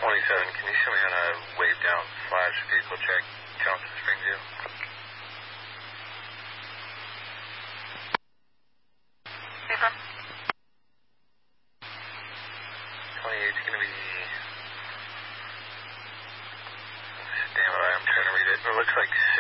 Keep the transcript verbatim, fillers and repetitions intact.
twenty-seven, can you show me on a wave down slash vehicle check, Johnson Springs Zoo? Paper. twenty-eight's going to be... Damn it, I'm trying to read it. It looks like